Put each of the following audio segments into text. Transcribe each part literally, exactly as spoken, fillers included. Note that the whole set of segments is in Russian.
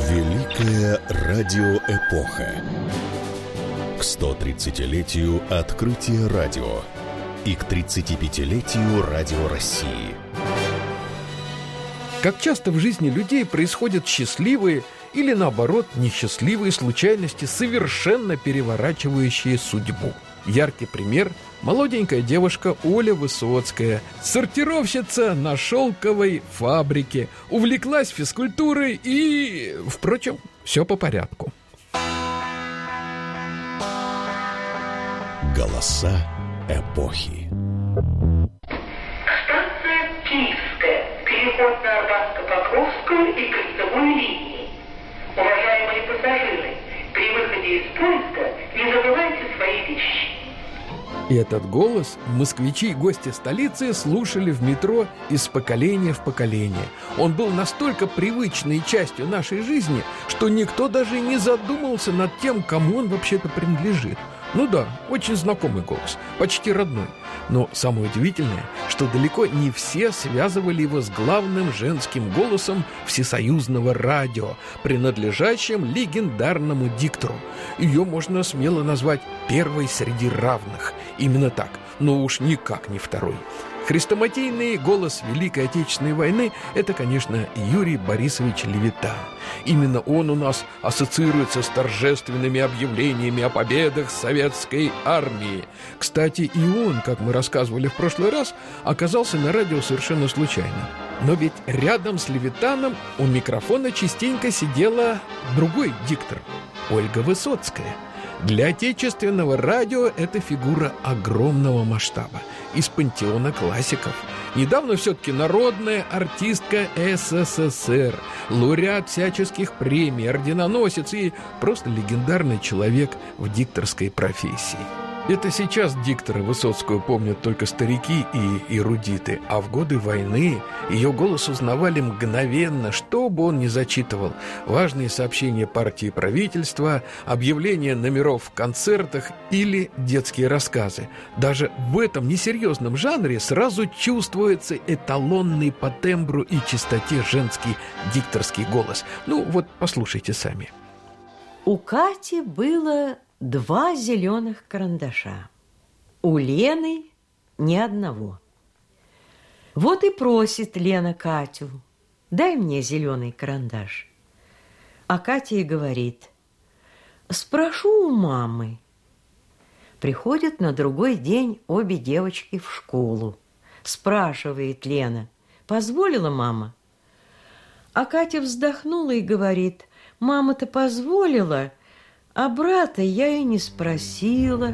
Великая радиоэпоха. К сто тридцатилетию открытия радио и к тридцатипятилетию Радио России. Как часто в жизни людей происходят счастливые или, наоборот, несчастливые случайности, совершенно переворачивающие судьбу. Яркий пример – молоденькая девушка Оля Высоцкая, сортировщица на шелковой фабрике, увлеклась физкультурой и, впрочем, все по порядку. Голоса эпохи. Станция Киевская. Переход на Арбатско-Покровскую и Кольцевую линии. Уважаемые пассажиры, при выходе из поезда не забывайте свои вещи. И этот голос москвичи и гости столицы слушали в метро из поколения в поколение. Он был настолько привычной частью нашей жизни, что никто даже не задумался над тем, кому он вообще-то принадлежит. Ну да, очень знакомый голос, почти родной. Но самое удивительное, что далеко не все связывали его с главным женским голосом всесоюзного радио, принадлежащим легендарному диктору. Ее можно смело назвать первой среди равных. Именно так, но уж никак не второй. Хрестоматийный голос Великой Отечественной войны – это, конечно, Юрий Борисович Левитан. Именно он у нас ассоциируется с торжественными объявлениями о победах советской армии. Кстати, и он, как мы рассказывали в прошлый раз, оказался на радио совершенно случайно. Но ведь рядом с Левитаном у микрофона частенько сидела другой диктор – Ольга Высоцкая. Для отечественного радио это фигура огромного масштаба, из пантеона классиков. Недавно все-таки народная артистка СССР, лауреат всяческих премий, орденоносец и просто легендарный человек в дикторской профессии. Это сейчас диктора Высоцкую помнят только старики и эрудиты, а в годы войны ее голос узнавали мгновенно, что бы он ни зачитывал. Важные сообщения партии и правительства, объявления номеров в концертах или детские рассказы. Даже в этом несерьезном жанре сразу чувствуется эталонный по тембру и чистоте женский дикторский голос. Ну вот послушайте сами. У Кати было два зеленых карандаша. У Лены ни одного. Вот и просит Лена Катю: дай мне зеленый карандаш. А Катя и говорит: спрошу у мамы. Приходят на другой день обе девочки в школу. Спрашивает Лена: позволила мама? А Катя вздохнула и говорит: мама-то позволила, а брата я и не спросила.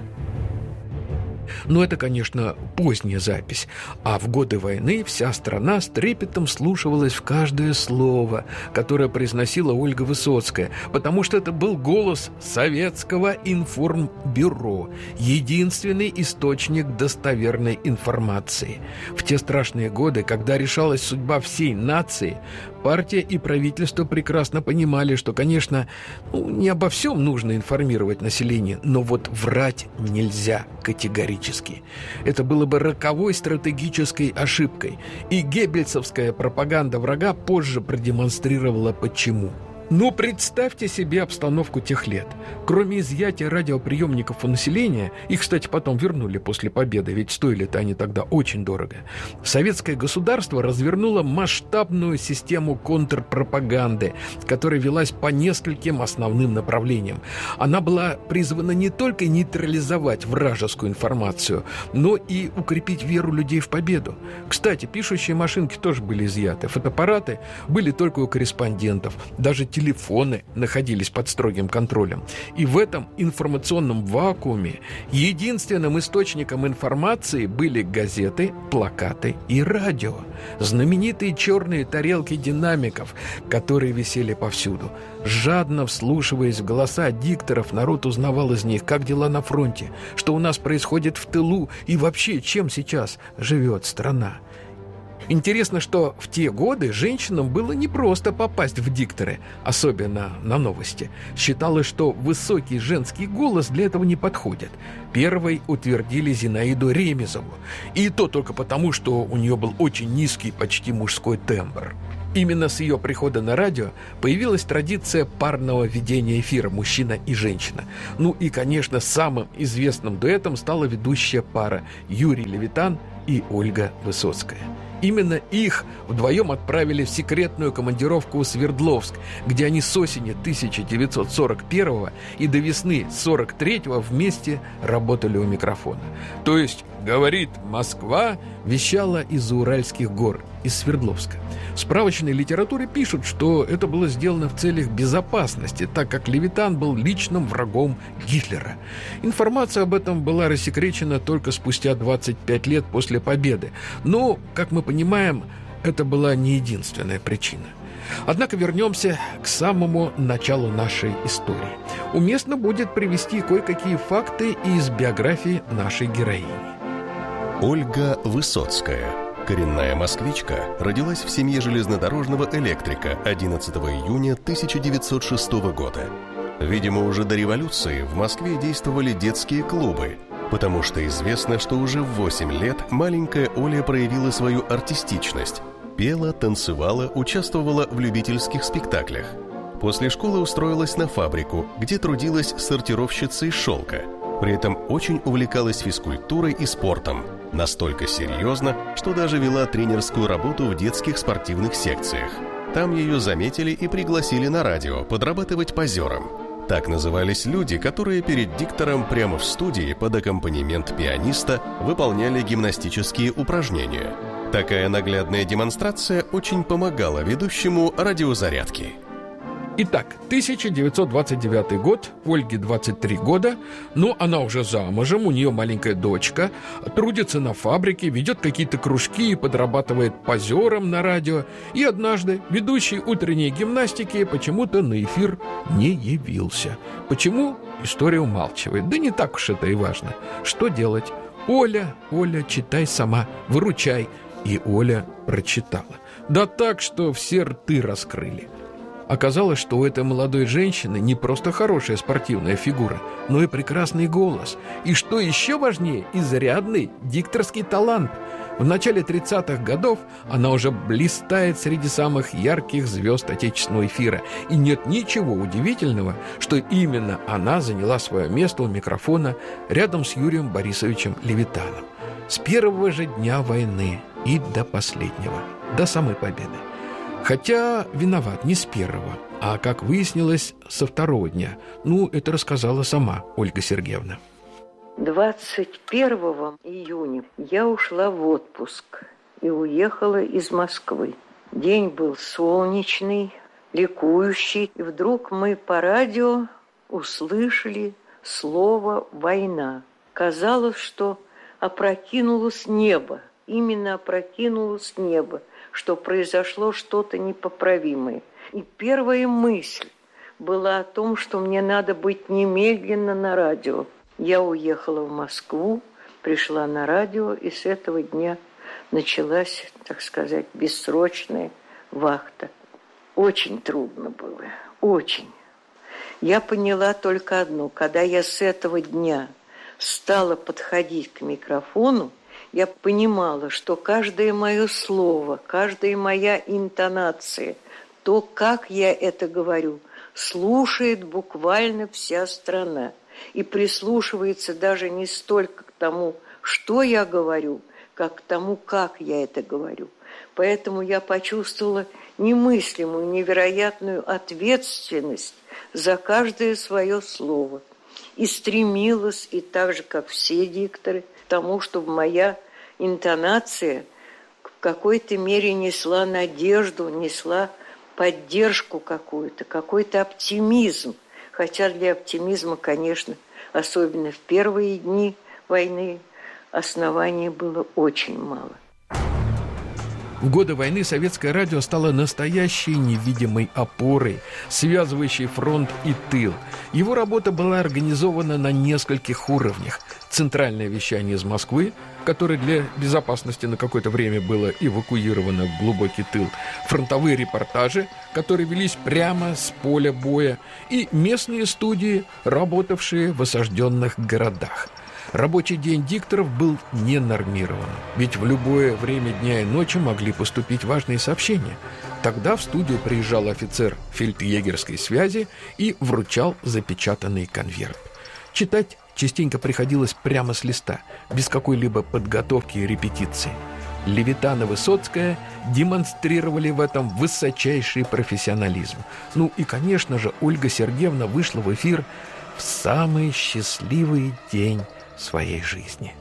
Но это, конечно, поздняя запись. А в годы войны вся страна с трепетом слушалась в каждое слово, которое произносила Ольга Высоцкая, потому что это был голос Советского информбюро, единственный источник достоверной информации. В те страшные годы, когда решалась судьба всей нации, партия и правительство прекрасно понимали, что, конечно, ну, не обо всем нужно информировать население, но вот врать нельзя категорически. Это было бы роковой стратегической ошибкой, и геббельсовская пропаганда врага позже продемонстрировала почему. Но представьте себе обстановку тех лет. Кроме изъятия радиоприемников у населения, их, кстати, потом вернули после победы, ведь стоили-то они тогда очень дорого, советское государство развернуло масштабную систему контрпропаганды, которая велась по нескольким основным направлениям. Она была призвана не только нейтрализовать вражескую информацию, но и укрепить веру людей в победу. Кстати, пишущие машинки тоже были изъяты, фотоаппараты были только у корреспондентов, даже телефоны находились под строгим контролем. И в этом информационном вакууме единственным источником информации были газеты, плакаты и радио. Знаменитые черные тарелки динамиков, которые висели повсюду. Жадно вслушиваясь в голоса дикторов, народ узнавал из них, как дела на фронте, что у нас происходит в тылу и вообще, чем сейчас живет страна. Интересно, что в те годы женщинам было непросто попасть в дикторы, особенно на новости. Считалось, что высокий женский голос для этого не подходит. Первой утвердили Зинаиду Ремезову. И то только потому, что у нее был очень низкий, почти мужской тембр. Именно с ее прихода на радио появилась традиция парного ведения эфира «Мужчина и женщина». Ну и, конечно, самым известным дуэтом стала ведущая пара Юрий Левитан и Ольга Высоцкая. Именно их вдвоем отправили в секретную командировку в Свердловск, где они с осени тысяча девятьсот сорок первого и до весны сорок третьего вместе работали у микрофона. То есть «Говорит Москва» вещала из-за Уральских гор, из Свердловска. В справочной литературе пишут, что это было сделано в целях безопасности, так как Левитан был личным врагом Гитлера. Информация об этом была рассекречена только спустя двадцать пять лет после победы. Но, как мы понимаем, это была не единственная причина. Однако вернемся к самому началу нашей истории. Уместно будет привести кое-какие факты из биографии нашей героини. Ольга Высоцкая, коренная москвичка, родилась в семье железнодорожного электрика одиннадцатого июня тысяча девятьсот шестого года. Видимо, уже до революции в Москве действовали детские клубы, потому что известно, что уже в восемь лет маленькая Оля проявила свою артистичность. Пела, танцевала, участвовала в любительских спектаклях. После школы устроилась на фабрику, где трудилась сортировщицей шелка. При этом очень увлекалась физкультурой и спортом. Настолько серьезно, что даже вела тренерскую работу в детских спортивных секциях. Там ее заметили и пригласили на радио подрабатывать позером. Так назывались люди, которые перед диктором прямо в студии под аккомпанемент пианиста выполняли гимнастические упражнения. Такая наглядная демонстрация очень помогала ведущему радиозарядки. Итак, тысяча девятьсот двадцать девятый год, Ольге двадцать три года, но она уже замужем, у нее маленькая дочка, трудится на фабрике, ведет какие-то кружки и подрабатывает позером на радио. И однажды ведущий утренней гимнастики почему-то на эфир не явился. Почему? История умалчивает. Да не так уж это и важно. Что делать? Оля, Оля, читай сама, выручай. И Оля прочитала. Да так, что все рты раскрыли. Оказалось, что у этой молодой женщины не просто хорошая спортивная фигура, но и прекрасный голос. И что еще важнее, изрядный дикторский талант. В начале тридцатых годов она уже блистает среди самых ярких звезд отечественного эфира. И нет ничего удивительного, что именно она заняла свое место у микрофона рядом с Юрием Борисовичем Левитаном. С первого же дня войны и до последнего, до самой победы. Хотя виноват не с первого, а, как выяснилось, со второго дня. Ну, это рассказала сама Ольга Сергеевна. двадцать первого июня я ушла в отпуск и уехала из Москвы. День был солнечный, ликующий, и вдруг мы по радио услышали слово «война». Казалось, что опрокинулось небо, именно опрокинулось небо, что произошло что-то непоправимое. И первая мысль была о том, что мне надо быть немедленно на радио. Я уехала в Москву, пришла на радио, и с этого дня началась, так сказать, бессрочная вахта. Очень трудно было, очень. Я поняла только одно: когда я с этого дня стала подходить к микрофону, я понимала, что каждое мое слово, каждая моя интонация, то, как я это говорю, слушает буквально вся страна. И прислушивается даже не столько к тому, что я говорю, как к тому, как я это говорю. Поэтому я почувствовала немыслимую, невероятную ответственность за каждое свое слово. И стремилась, и так же, как все дикторы, к тому, чтобы моя интонация в какой-то мере несла надежду, несла поддержку какую-то, какой-то оптимизм. Хотя для оптимизма, конечно, особенно в первые дни войны, оснований было очень мало. В годы войны советское радио стало настоящей невидимой опорой, связывающей фронт и тыл. Его работа была организована на нескольких уровнях. Центральное вещание из Москвы, которое для безопасности на какое-то время было эвакуировано в глубокий тыл, фронтовые репортажи, которые велись прямо с поля боя, и местные студии, работавшие в осажденных городах. Рабочий день дикторов был не нормирован, ведь в любое время дня и ночи могли поступить важные сообщения. Тогда в студию приезжал офицер фельдъегерской связи и вручал запечатанный конверт. Читать частенько приходилось прямо с листа, без какой-либо подготовки и репетиции. Левитан и Высоцкая демонстрировали в этом высочайший профессионализм. Ну и, конечно же, Ольга Сергеевна вышла в эфир в самый счастливый день своей жизни.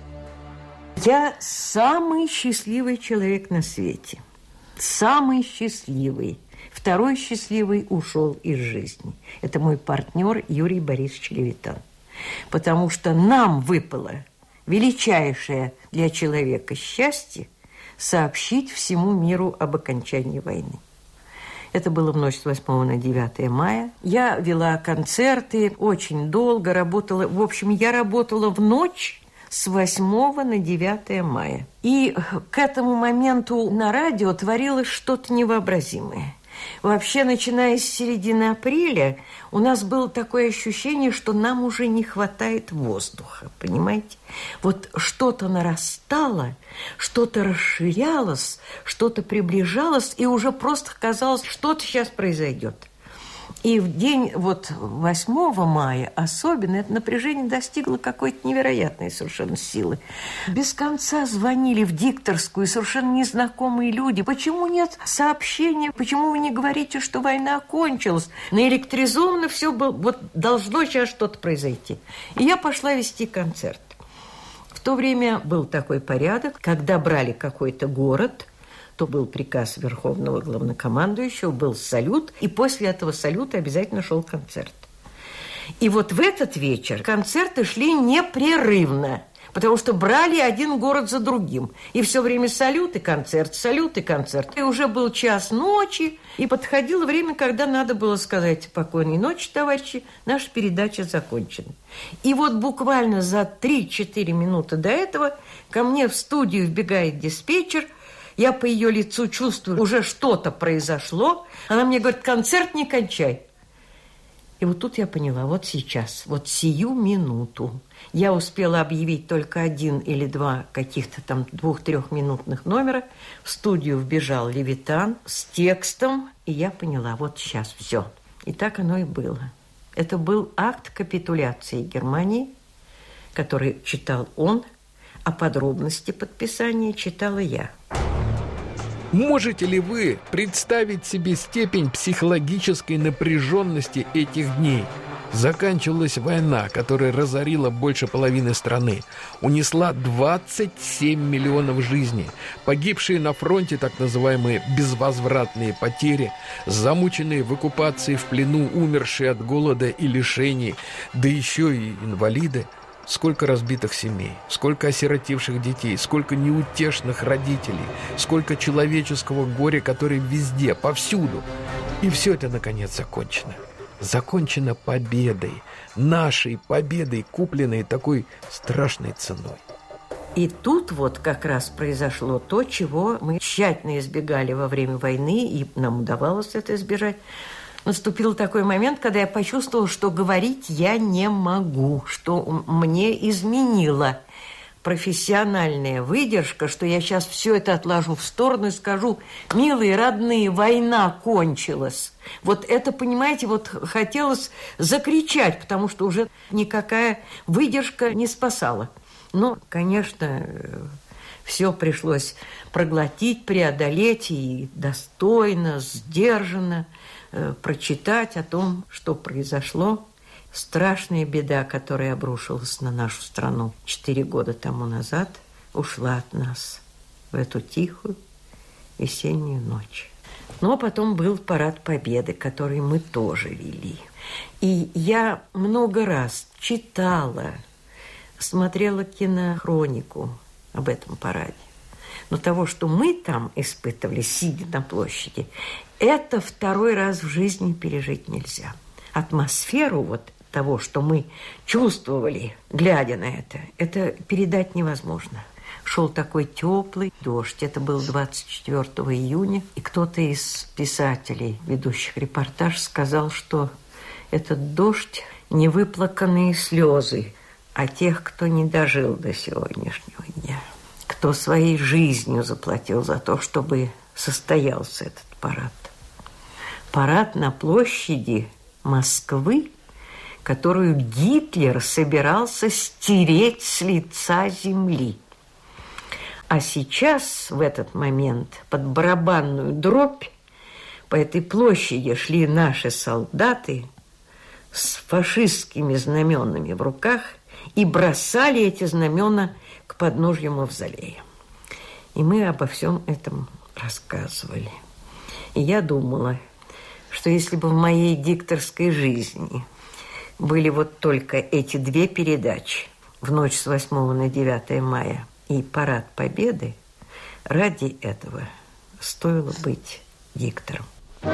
Я самый счастливый человек на свете. Самый счастливый. Второй счастливый ушел из жизни. Это мой партнер Юрий Борисович Левитан. Потому что нам выпало величайшее для человека счастье сообщить всему миру об окончании войны. Это было в ночь с восьмого на девятое мая. Я вела концерты, очень долго работала. В общем, я работала в ночь с восьмого на девятое мая. И к этому моменту на радио творилось что-то невообразимое. Вообще, начиная с середины апреля, у нас было такое ощущение, что нам уже не хватает воздуха, понимаете? Вот что-то нарастало, что-то расширялось, что-то приближалось, и уже просто казалось, что-то сейчас произойдет. И в день вот восьмого мая особенно это напряжение достигло какой-то невероятной совершенно силы. Без конца звонили в дикторскую совершенно незнакомые люди. Почему нет сообщения? Почему вы не говорите, что война кончилась? Наэлектризовано все было. Вот должно сейчас что-то произойти. И я пошла вести концерт. В то время был такой порядок, когда брали какой-то город, то был приказ Верховного Главнокомандующего, был салют, и после этого салюта обязательно шел концерт. И вот в этот вечер концерты шли непрерывно, потому что брали один город за другим. И все время салют и концерт, салют и концерт. И уже был час ночи, и подходило время, когда надо было сказать «Спокойной ночи, товарищи, наша передача закончена». И вот буквально за три-четыре минуты до этого ко мне в студию вбегает диспетчер. Я по ее лицу чувствую, уже что-то произошло. Она мне говорит, концерт не кончай. И вот тут я поняла, вот сейчас, вот сию минуту. Я успела объявить только один или два каких-то там двух-трехминутных номера. В студию вбежал Левитан с текстом, и я поняла, вот сейчас все. И так оно и было. Это был акт капитуляции Германии, который читал он, а подробности подписания читала я. Можете ли вы представить себе степень психологической напряженности этих дней? Заканчивалась война, которая разорила больше половины страны, унесла двадцать семь миллионов жизней, погибшие на фронте так называемые безвозвратные потери, замученные в оккупации, в плену, умершие от голода и лишений, да еще и инвалиды. Сколько разбитых семей, сколько осиротевших детей, сколько неутешных родителей, сколько человеческого горя, которое везде, повсюду. И все это, наконец, закончено. Закончено победой, нашей победой, купленной такой страшной ценой. И тут вот как раз произошло то, чего мы тщательно избегали во время войны, и нам удавалось это избежать. Наступил такой момент, когда я почувствовала, что говорить я не могу, что мне изменила профессиональная выдержка, что я сейчас все это отложу в сторону и скажу, милые, родные, война кончилась. Вот это, понимаете, вот хотелось закричать, потому что уже никакая выдержка не спасала. Но, конечно, все пришлось проглотить, преодолеть и достойно, сдержанно прочитать о том, что произошло. Страшная беда, которая обрушилась на нашу страну четыре года тому назад, ушла от нас в эту тихую весеннюю ночь. Но потом был парад Победы, который мы тоже вели. И я много раз читала, смотрела кинохронику об этом параде. Но того, что мы там испытывали, сидя на площади, это второй раз в жизни пережить нельзя. Атмосферу вот того, что мы чувствовали, глядя на это, это передать невозможно. Шел такой теплый дождь. Это был двадцать четвёртого июня. И кто-то из писателей, ведущих репортаж, сказал, что этот дождь – невыплаканные слезы о тех, кто не дожил до сегодняшнего дня, кто своей жизнью заплатил за то, чтобы состоялся этот парад. парад на площади Москвы, которую Гитлер собирался стереть с лица земли. А сейчас, в этот момент, под барабанную дробь по этой площади шли наши солдаты с фашистскими знаменами в руках и бросали эти знамена к подножью мавзолея. И мы обо всем этом рассказывали. И я думала, что если бы в моей дикторской жизни были вот только эти две передачи в ночь с восьмого на девятое мая и парад Победы, ради этого стоило быть диктором.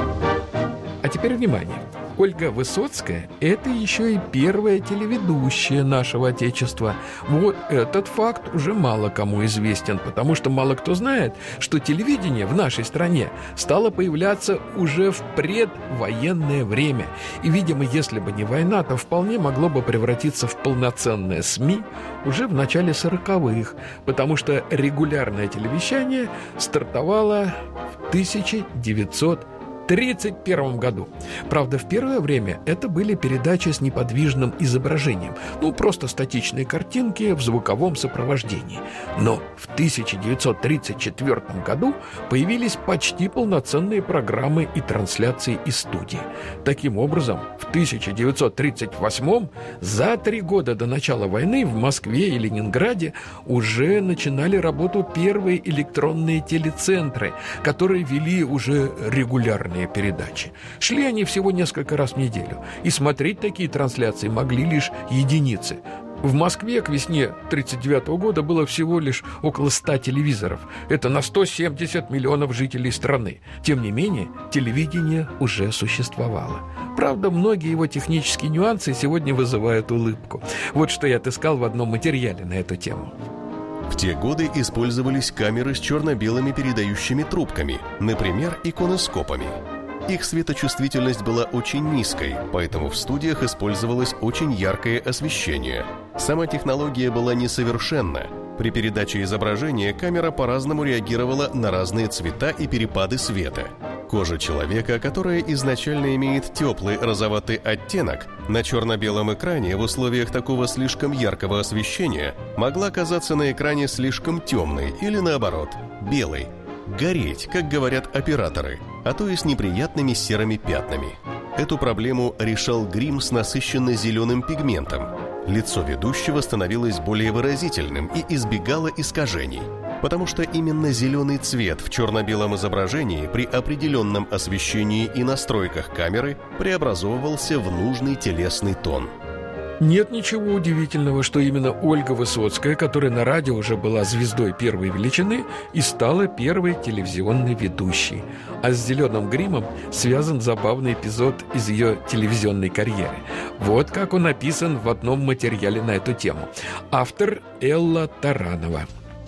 А теперь внимание. Ольга Высоцкая – это еще и первая телеведущая нашего Отечества. Вот этот факт уже мало кому известен, потому что мало кто знает, что телевидение в нашей стране стало появляться уже в предвоенное время. И, видимо, если бы не война, то вполне могло бы превратиться в полноценное СМИ уже в начале сороковых, потому что регулярное телевещание стартовало в тысяча девятьсот тридцать первом году. Правда, в первое время это были передачи с неподвижным изображением, ну, просто статичные картинки в звуковом сопровождении. Но в тысяча девятьсот тридцать четвёртом году появились почти полноценные программы и трансляции из студии. Таким образом, в тысяча девятьсот тридцать восьмом, за три года до начала войны, в Москве и Ленинграде уже начинали работу первые электронные телецентры, которые вели уже регулярные передачи. Шли они всего несколько раз в неделю, и смотреть такие трансляции могли лишь единицы. В Москве к весне тридцать девятого года было всего лишь около ста телевизоров. Это на сто семьдесят миллионов жителей страны. Тем не менее, телевидение уже существовало. Правда, многие его технические нюансы сегодня вызывают улыбку. Вот что я отыскал в одном материале на эту тему. В те годы использовались камеры с черно-белыми передающими трубками, например, иконоскопами. Их светочувствительность была очень низкой, поэтому в студиях использовалось очень яркое освещение. Сама технология была несовершенна. При передаче изображения камера по-разному реагировала на разные цвета и перепады света. Кожа человека, которая изначально имеет теплый розоватый оттенок, на черно-белом экране в условиях такого слишком яркого освещения могла казаться на экране слишком темной или, наоборот, белой. Гореть, как говорят операторы, а то и с неприятными серыми пятнами. Эту проблему решал грим с насыщенно зеленым пигментом. Лицо ведущего становилось более выразительным и избегало искажений, потому что именно зеленый цвет в черно-белом изображении при определенном освещении и настройках камеры преобразовывался в нужный телесный тон. Нет ничего удивительного, что именно Ольга Высоцкая, которая на радио уже была звездой первой величины, и стала первой телевизионной ведущей. А с зеленым гримом связан забавный эпизод из ее телевизионной карьеры. Вот как он описан в одном материале на эту тему. Автор Элла Таранова.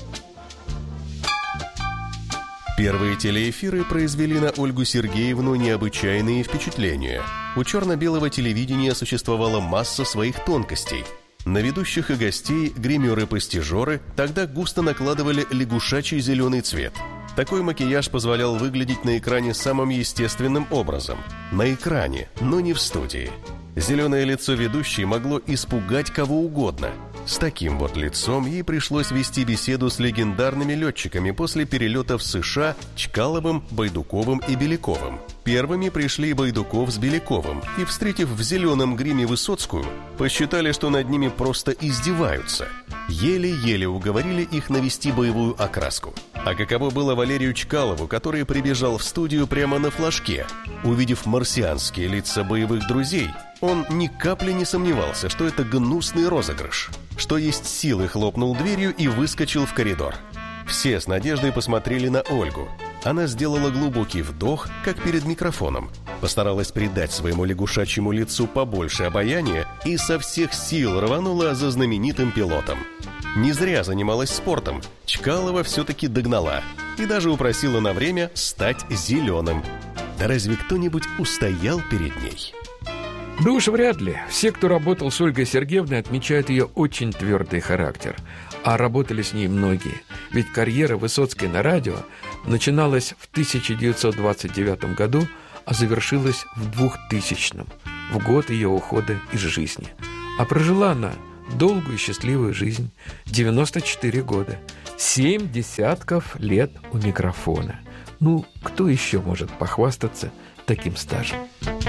Первые телеэфиры произвели на Ольгу Сергеевну необычайные впечатления. У черно-белого телевидения существовала масса своих тонкостей. На ведущих и гостей гримеры-пастижеры тогда густо накладывали лягушачий зеленый цвет. Такой макияж позволял выглядеть на экране самым естественным образом. На экране, но не в студии. Зеленое лицо ведущей могло испугать кого угодно. С таким вот лицом ей пришлось вести беседу с легендарными летчиками после перелетов в США Чкаловым, Байдуковым и Беляковым. Первыми пришли Байдуков с Беляковым и, встретив в зеленом гриме Высоцкую, посчитали, что над ними просто издеваются. Еле-еле уговорили их навести боевую окраску. А каково было Валерию Чкалову, который прибежал в студию прямо на флажке? Увидев марсианские лица боевых друзей, он ни капли не сомневался, что это гнусный розыгрыш. Что есть силы, хлопнул дверью и выскочил в коридор. Все с надеждой посмотрели на Ольгу. Она сделала глубокий вдох, как перед микрофоном, постаралась придать своему лягушачьему лицу побольше обаяния и со всех сил рванула за знаменитым пилотом. Не зря занималась спортом, Чкалова все-таки догнала и даже упросила на время стать зеленым. Да разве кто-нибудь устоял перед ней? Да уж вряд ли. Все, кто работал с Ольгой Сергеевной, отмечают ее очень твердый характер. А работали с ней многие. Ведь карьера Высоцкой на радио начиналась в тысяча девятьсот двадцать девятом году, а завершилась в двухтысячном, в год ее ухода из жизни. А прожила она долгую и счастливую жизнь, девяносто четыре года, семь десятков лет у микрофона. Ну, кто еще может похвастаться таким стажем?